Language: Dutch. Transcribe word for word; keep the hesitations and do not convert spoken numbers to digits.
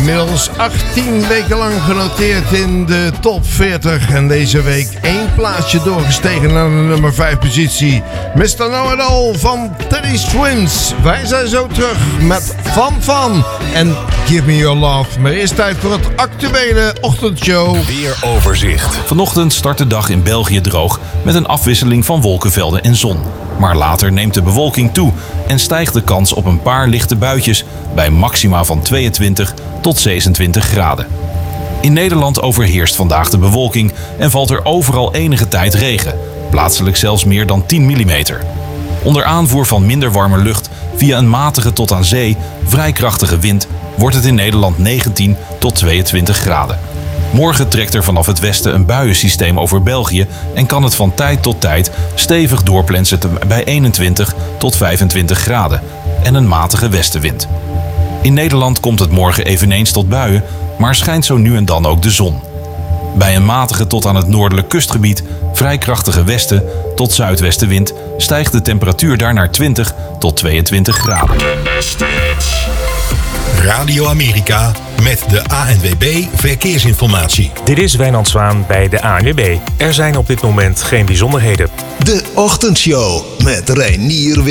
Inmiddels achttien weken lang genoteerd in de top veertig. En deze week één plaatsje doorgestegen naar de nummer vijf positie. mister Know-It-All van Teddy Swims. Wij zijn zo terug met Van Van en Give Me Your Love. Maar eerst tijd voor het actuele ochtendshow. Weeroverzicht. Vanochtend start de dag in België droog met een afwisseling van wolkenvelden en zon. Maar later neemt de bewolking toe en stijgt de kans op een paar lichte buitjes bij maxima van tweeëntwintig tot zesentwintig graden. In Nederland overheerst vandaag de bewolking en valt er overal enige tijd regen, plaatselijk zelfs meer dan tien millimeter. Onder aanvoer van minder warme lucht via een matige tot aan zee vrij krachtige wind wordt het in Nederland negentien tot tweeëntwintig graden. Morgen trekt er vanaf het westen een buiensysteem over België en kan het van tijd tot tijd stevig doorplensen bij eenentwintig tot vijfentwintig graden en een matige westenwind. In Nederland komt het morgen eveneens tot buien, maar schijnt zo nu en dan ook de zon. Bij een matige tot aan het noordelijk kustgebied vrij krachtige westen tot zuidwestenwind stijgt de temperatuur daar naar twintig tot tweeëntwintig graden. Radio Amerika met de A N W B Verkeersinformatie. Dit is Wijnand Zwaan bij de A N W B. Er zijn op dit moment geen bijzonderheden. De Ochtendshow met Reinier